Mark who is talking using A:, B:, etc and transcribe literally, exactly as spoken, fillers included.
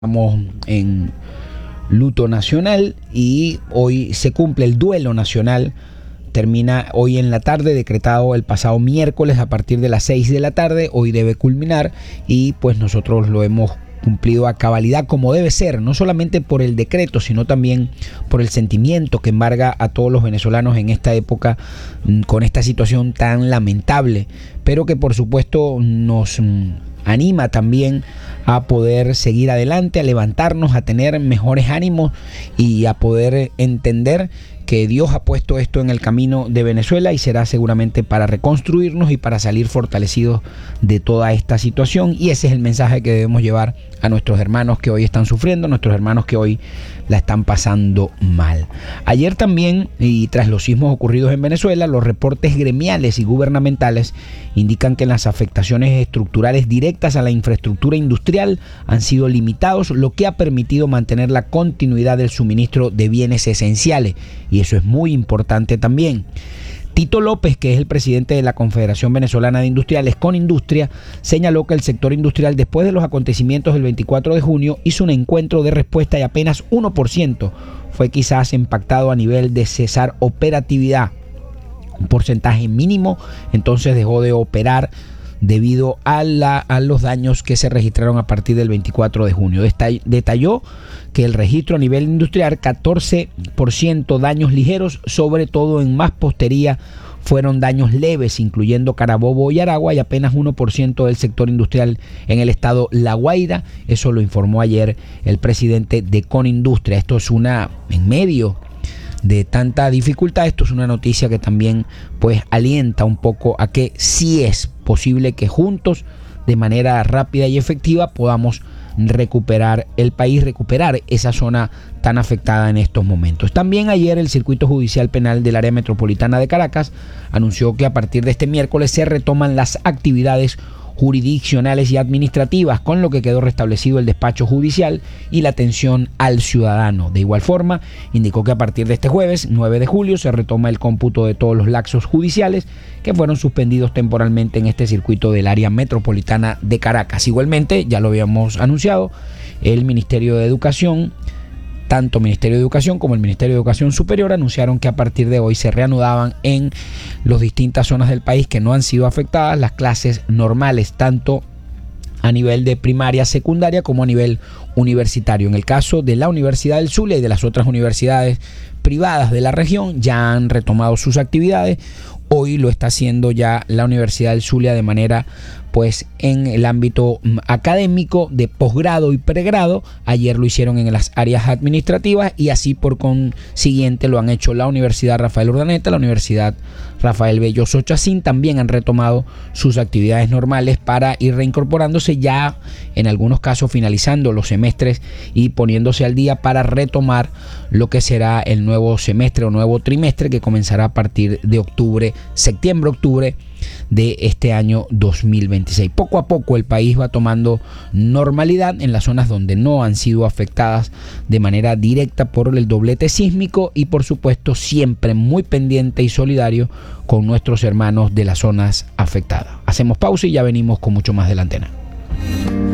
A: Estamos en luto nacional y hoy se cumple el duelo nacional. Termina hoy en la tarde, decretado el pasado miércoles a partir de las seis de la tarde. Hoy debe culminar y pues nosotros lo hemos cumplido a cabalidad como debe ser, no solamente por el decreto, sino también por el sentimiento que embarga a todos los venezolanos en esta época con esta situación tan lamentable, pero que por supuesto nos anima también a poder seguir adelante, a levantarnos, a tener mejores ánimos y a poder entender que Dios ha puesto esto en el camino de Venezuela y será seguramente para reconstruirnos y para salir fortalecidos de toda esta situación. Y ese es el mensaje que debemos llevar a nuestros hermanos que hoy están sufriendo, nuestros hermanos que hoy la están pasando mal. Ayer también, y tras los sismos ocurridos en Venezuela, los reportes gremiales y gubernamentales indican que las afectaciones estructurales directas a la infraestructura industrial han sido limitados, lo que ha permitido mantener la continuidad del suministro de bienes esenciales. Y eso es muy importante también. Tito López, que es el presidente de la Confederación Venezolana de Industriales, Conindustria, señaló que el sector industrial, después de los acontecimientos del veinticuatro de junio, hizo un encuentro de respuesta y apenas uno por ciento fue quizás impactado a nivel de cesar operatividad. Un porcentaje mínimo entonces dejó de operar debido a, la, a los daños que se registraron a partir del veinticuatro de junio. Detalló que el registro a nivel industrial, catorce por ciento daños ligeros, sobre todo en mampostería, fueron daños leves, incluyendo Carabobo y Aragua, y apenas uno por ciento del sector industrial en el estado La Guaira. Eso lo informó ayer el presidente de Conindustria. Esto es una, en medio de tanta dificultad, esto es una noticia que también pues alienta un poco a que sí es posible que juntos, de manera rápida y efectiva, podamos recuperar el país, recuperar esa zona tan afectada en estos momentos. También ayer el Circuito Judicial Penal del Área Metropolitana de Caracas anunció que a partir de este miércoles se retoman las actividades jurisdiccionales y administrativas, con lo que quedó restablecido el despacho judicial y la atención al ciudadano. De igual forma, indicó que a partir de este jueves, nueve de julio, se retoma el cómputo de todos los lapsos judiciales que fueron suspendidos temporalmente en este circuito del área metropolitana de Caracas. Igualmente, ya lo habíamos anunciado, el Ministerio de Educación, tanto Ministerio de Educación como el Ministerio de Educación Superior, anunciaron que a partir de hoy se reanudaban en las distintas zonas del país que no han sido afectadas las clases normales, tanto a nivel de primaria, secundaria, como a nivel universitario. En el caso de la Universidad del Zulia y de las otras universidades privadas de la región, ya han retomado sus actividades. Hoy lo está haciendo ya la Universidad del Zulia de manera pues en el ámbito académico de posgrado y pregrado. Ayer lo hicieron en las áreas administrativas y así por consiguiente lo han hecho la Universidad Rafael Urdaneta, la Universidad Rafael Belloso Chacín. También han retomado sus actividades normales para ir reincorporándose, ya en algunos casos finalizando los semestres y poniéndose al día para retomar lo que será el nuevo semestre o nuevo trimestre que comenzará a partir de octubre, septiembre, octubre de este año dos mil veintiséis. Poco a poco el país va tomando normalidad en las zonas donde no han sido afectadas de manera directa por el doblete sísmico y por supuesto siempre muy pendiente y solidario con nuestros hermanos de las zonas afectadas. Hacemos pausa y ya venimos con mucho más de la antena.